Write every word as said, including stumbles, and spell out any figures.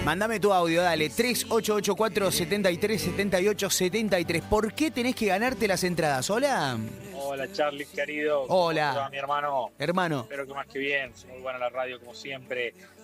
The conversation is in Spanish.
Mándame tu audio, dale. tres ocho ocho cuatro, setenta y tres, setenta y ocho, setenta y tres. ¿Por qué tenés que ganarte las entradas? Hola. Hola Charlie, querido. Hola. ¿Cómo te va, mi hermano? Hermano. Espero que más que bien. Muy buena la radio, como siempre.